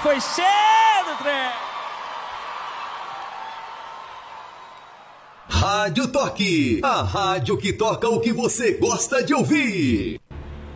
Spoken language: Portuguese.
foi cedo, trem. Rádio Toque, a rádio que toca o que você gosta de ouvir.